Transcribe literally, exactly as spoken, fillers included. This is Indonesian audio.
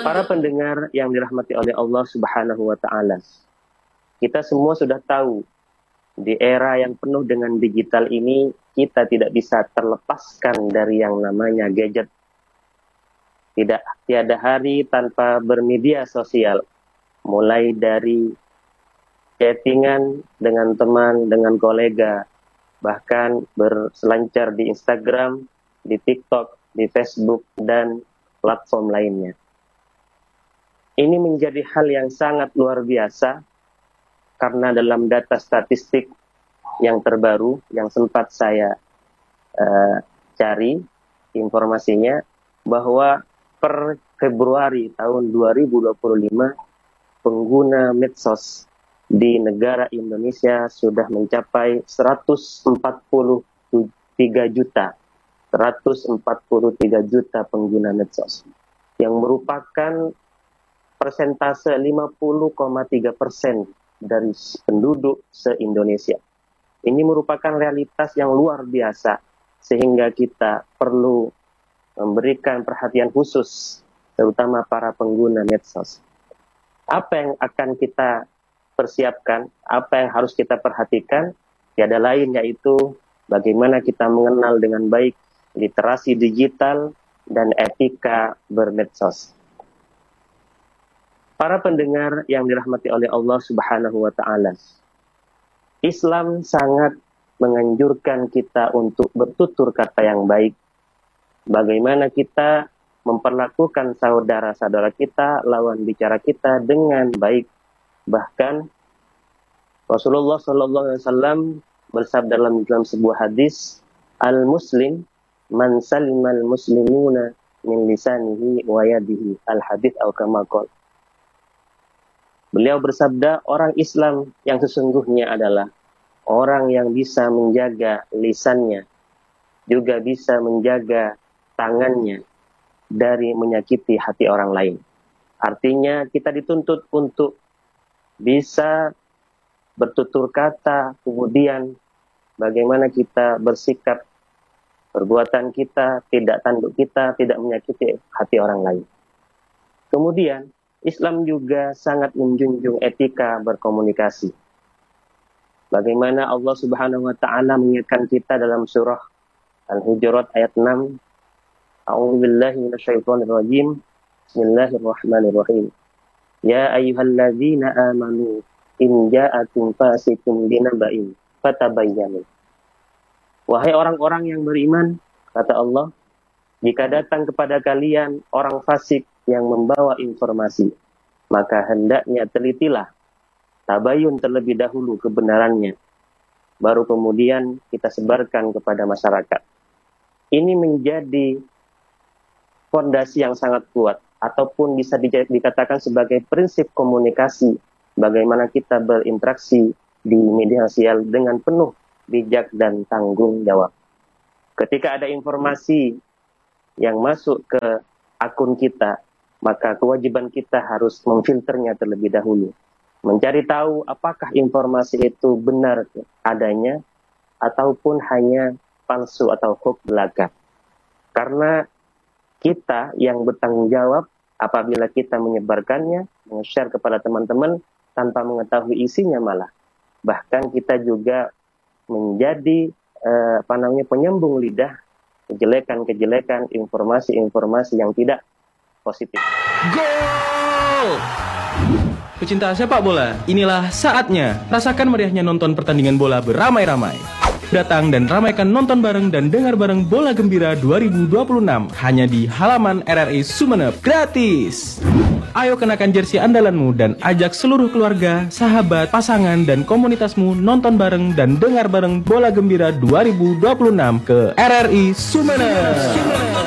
Para pendengar yang dirahmati oleh Allah Subhanahu wa Ta'ala, kita semua sudah tahu di era yang penuh dengan digital ini, kita tidak bisa terlepaskan dari yang namanya gadget. Tidak tiada hari tanpa bermedia sosial, mulai dari chattingan dengan teman, dengan kolega, bahkan berselancar di Instagram, di TikTok, di Facebook, dan platform lainnya. Ini menjadi hal yang sangat luar biasa, karena dalam data statistik yang terbaru, yang sempat saya uh, cari informasinya, bahwa per Februari tahun dua ribu dua puluh lima, pengguna medsos di negara Indonesia sudah mencapai seratus empat puluh tiga juta. seratus empat puluh tiga juta pengguna medsos, yang merupakan persentase lima puluh koma tiga persen dari penduduk se-Indonesia. Ini merupakan realitas yang luar biasa, sehingga kita perlu memberikan perhatian khusus, terutama para pengguna medsos. Apa yang akan kita persiapkan, apa yang harus kita perhatikan, tiada lain yaitu bagaimana kita mengenal dengan baik literasi digital dan etika bermedsos. Para pendengar yang dirahmati oleh Allah Subhanahu wa Ta'ala, Islam sangat menganjurkan kita untuk bertutur kata yang baik. Bagaimana kita memperlakukan saudara-saudara kita, lawan bicara kita dengan baik. Bahkan Rasulullah Shallallahu Alaihi Wasallam bersabda dalam, dalam sebuah hadis, al-muslim man salimal muslimuna min lisanihi wa yadihi, al-hadits atau kama qala. Beliau bersabda, orang Islam yang sesungguhnya adalah orang yang bisa menjaga lisannya, juga bisa menjaga tangannya dari menyakiti hati orang lain. Artinya kita dituntut untuk bisa bertutur kata, kemudian bagaimana kita bersikap, perbuatan kita, tidak tanduk kita, tidak menyakiti hati orang lain. Kemudian Islam juga sangat menjunjung etika berkomunikasi. Bagaimana Allah Subhanahu wa Ta'ala mengingatkan kita dalam surah Al-Hujurat ayat enam. A'udzubillahi minasyaitonir rajim. Bismillahirrahmanirrahim. Ya ayyuhalladzina amanu in ja'akum fasiqun binaba'in fatabayyanu. Wahai orang-orang yang beriman, kata Allah, jika datang kepada kalian orang fasik yang membawa informasi, maka hendaknya telitilah, tabayun terlebih dahulu kebenarannya, baru kemudian kita sebarkan kepada masyarakat. Ini menjadi fondasi yang sangat kuat, ataupun bisa dikatakan sebagai prinsip komunikasi, bagaimana kita berinteraksi di media sosial dengan penuh bijak dan tanggung jawab. Ketika ada informasi yang masuk ke akun kita, maka kewajiban kita harus memfilternya terlebih dahulu. Mencari tahu apakah informasi itu benar adanya, ataupun hanya palsu atau hoax belaka. Karena kita yang bertanggung jawab apabila kita menyebarkannya, nge-share kepada teman-teman tanpa mengetahui isinya malah. Bahkan kita juga menjadi eh, apa namanya penyambung lidah kejelekan-kejelekan, informasi-informasi yang tidak positif. Gol! Pecinta sepak bola, inilah saatnya. Rasakan meriahnya nonton pertandingan bola beramai-ramai. Datang dan ramaikan nonton bareng dan dengar bareng Bola Gembira dua ribu dua puluh enam hanya di halaman R R I Sumeneb, gratis. Ayo kenakan jersey andalanmu dan ajak seluruh keluarga, sahabat, pasangan, dan komunitasmu nonton bareng dan dengar bareng Bola Gembira dua ribu dua puluh enam ke R R I Sumeneb.